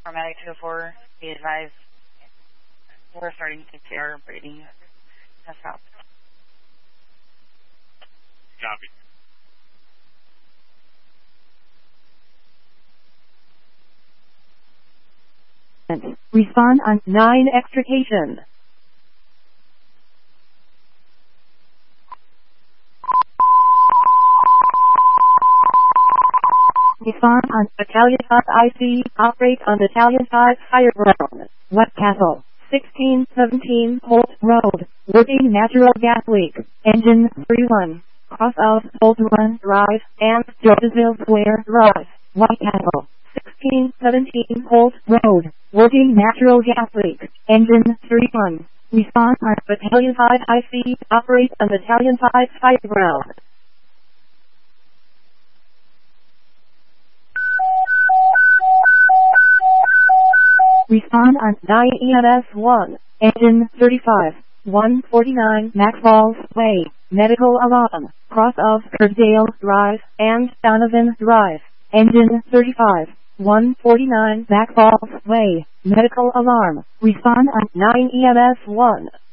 paramedic 204, be advised we're starting to see our breathing test out. Copy. Respond on 9 extrication. Respond on Battalion 5 IC. Operate on Battalion 5 Higher Ground. West Castle. 1617 Holt Road. Working natural gas leak. Engine 31. Cross of Holt Run Drive and Georgesville Square Drive. White Castle. 1617 Holt Road. Working natural gas leak. Engine 31. Respond on Battalion 5 IC. Operate on Battalion 5 Higher Ground. Respond on 9 EMS 1. Engine 35. 149 Maxwell's Way. Medical alarm. Cross of Kerrdale Drive and Donovan Drive. Engine 35. 149 Maxwell's Way. Medical alarm. Respond on 9 EMS 1.